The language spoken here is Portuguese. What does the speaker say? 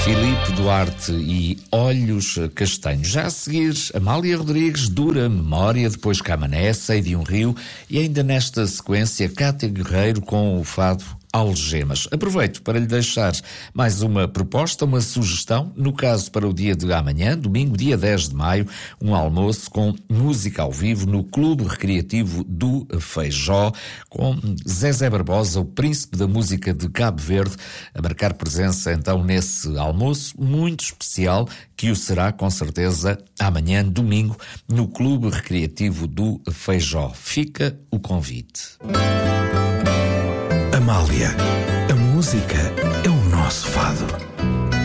Filipe Duarte e Olhos Castanhos. Já a seguir, Amália Rodrigues, Dura Memória, depois Camané, Sei de um Rio e ainda nesta sequência Cátia Guerreiro com o fado Algemas. Aproveito para lhe deixar mais uma proposta, uma sugestão, no caso para o dia de amanhã, domingo, dia 10 de maio, um almoço com música ao vivo no Clube Recreativo do Feijó, com Zezé Barbosa, o príncipe da música de Cabo Verde, a marcar presença então nesse almoço muito especial, que o será com certeza amanhã, domingo, no Clube Recreativo do Feijó. Fica o convite. Amália, a música é o nosso fado.